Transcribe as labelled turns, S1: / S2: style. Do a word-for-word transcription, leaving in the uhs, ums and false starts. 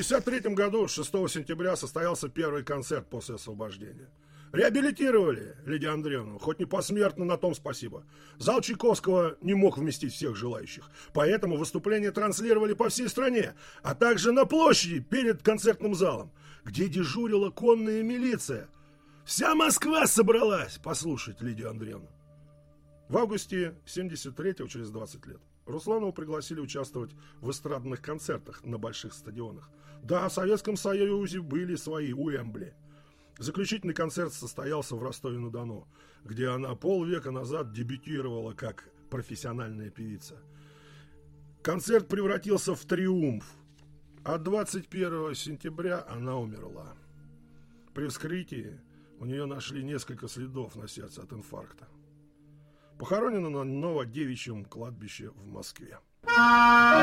S1: шестьдесят третьем году, шестого сентября, состоялся первый концерт после освобождения. Реабилитировали Лидию Андреевну, хоть не посмертно, на том спасибо. Зал Чайковского не мог вместить всех желающих, поэтому выступления транслировали по всей стране, а также на площади перед концертным залом, где дежурила конная милиция. Вся Москва собралась послушать Лидию Андреевну. В августе семьдесят третьего, через двадцать лет, Русланову пригласили участвовать в эстрадных концертах на больших стадионах. Да, в Советском Союзе были свои Уэмбли. Заключительный концерт состоялся в Ростове-на-Дону, где она полвека назад дебютировала как профессиональная певица. Концерт превратился в триумф, а двадцать первого сентября она умерла. При вскрытии у нее нашли несколько следов на сердце от инфаркта. Похоронена на Новодевичьем кладбище в Москве.